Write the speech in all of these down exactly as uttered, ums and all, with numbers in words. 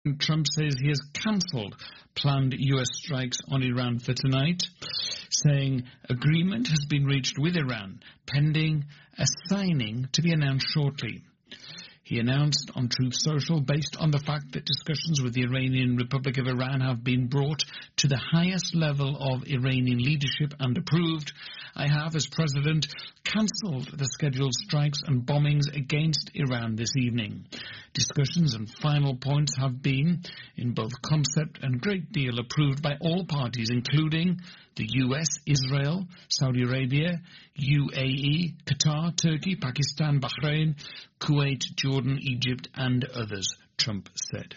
Trump says he has cancelled planned U S strikes on Iran for tonight, saying agreement has been reached with Iran, pending a signing to be announced shortly. He announced on Truth Social, based on the fact that discussions with the Iranian Republic of Iran have been brought to the highest level of Iranian leadership and approved, I have, as president, cancelled the scheduled strikes and bombings against Iran this evening. Discussions and final points have been, in both concept and great deal, approved by all parties, including the U S, Israel, Saudi Arabia, U A E, Qatar, Turkey, Pakistan, Bahrain, Kuwait, Jordan, Egypt, and others, Trump said.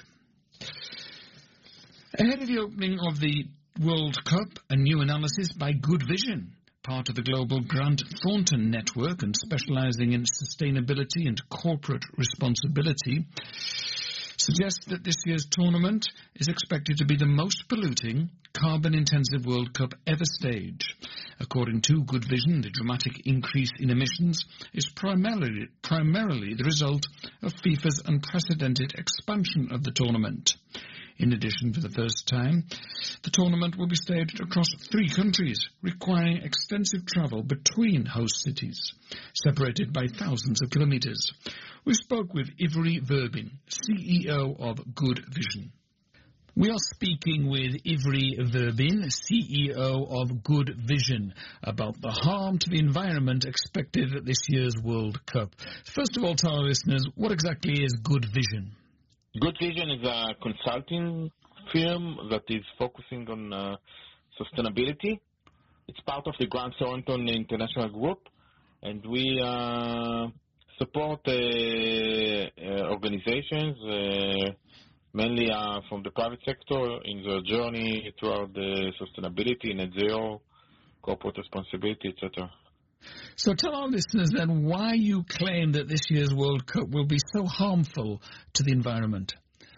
Ahead of the opening of the World Cup, a new analysis by Good Vision, part of the global Grant Thornton network and specializing in sustainability and corporate responsibility, suggests that this year's tournament is expected to be the most polluting, carbon-intensive World Cup ever staged. According to Good Vision, the dramatic increase in emissions is primarily, primarily the result of FIFA's unprecedented expansion of the tournament. In addition, for the first time, the tournament will be staged across three countries, requiring extensive travel between host cities, separated by thousands of kilometres. We spoke with Ivry Verbin, C E O of Good Vision. We are speaking with Ivry Verbin, C E O of Good Vision, about the harm to the environment expected at this year's World Cup. First of all, tell our listeners, what exactly is Good Vision? Good Vision is a consulting firm that is focusing on uh, sustainability. It's part of the Grant Thornton International Group, and we uh, support uh, uh, organizations, uh, mainly uh, from the private sector, in their journey toward the sustainability, net zero, corporate responsibility, et cetera. So tell our listeners then why you claim that this year's World Cup will be so harmful to the environment.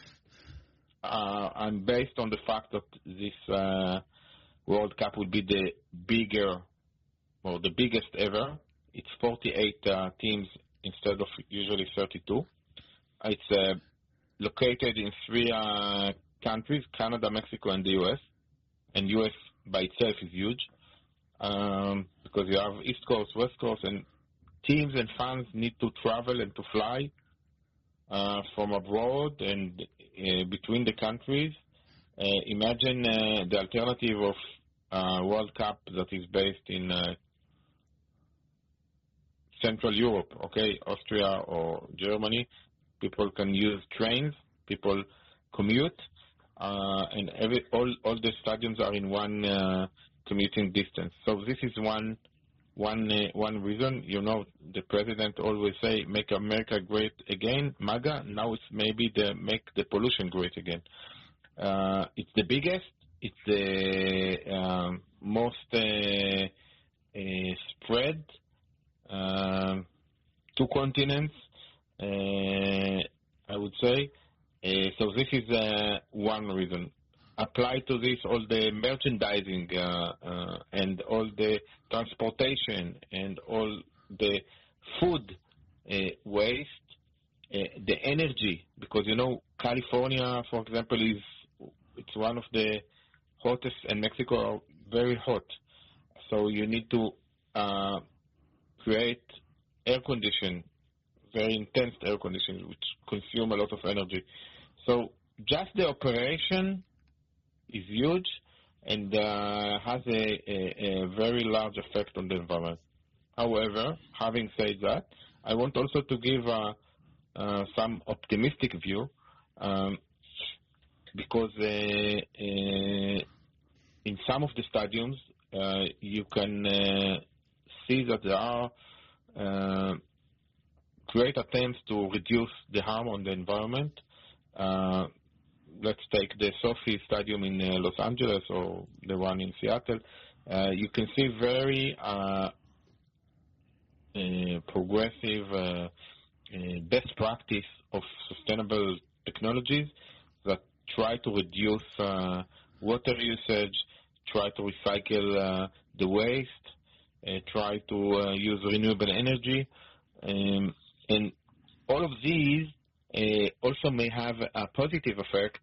Uh, I'm based on the fact that this uh, World Cup will be the bigger, or the biggest ever. It's forty-eight uh, teams instead of usually thirty-two. It's uh, located in three uh, countries, Canada, Mexico, and the U S. And U S by itself is huge. Um, because you have East Coast, West Coast, and teams and fans need to travel and to fly uh, from abroad and uh, between the countries. Uh, imagine uh, the alternative of uh, World Cup that is based in uh, Central Europe, okay, Austria or Germany. People can use trains, people commute, uh, and every all, all the stadiums are in one uh, commuting distance. So this is one one uh, one reason. You know, the president always say, make America great again, MAGA. Now it's maybe the make the pollution great again. Uh, it's the biggest. It's the um, most uh, uh, spread. Um, two continents, uh, I would say. Uh, so this is uh, one reason. Apply to this all the merchandising uh, uh, and all the transportation and all the food uh, waste, uh, the energy, because, you know, California, for example, is it's one of the hottest, and Mexico are very hot. So you need to uh, create air condition, very intense air condition, which consume a lot of energy. So just the operation is huge and uh, has a, a, a very large effect on the environment. However, having said that, I want also to give uh, uh, some optimistic view um, because uh, uh, in some of the stadiums uh, you can uh, see that there are uh, great attempts to reduce the harm on the environment. Uh, let's take the SoFi Stadium in uh, Los Angeles or the one in Seattle. Uh, you can see very uh, uh, progressive uh, uh, best practice of sustainable technologies that try to reduce uh, water usage, try to recycle uh, the waste, uh, try to uh, use renewable energy. Um, and all of these uh, also may have a positive effect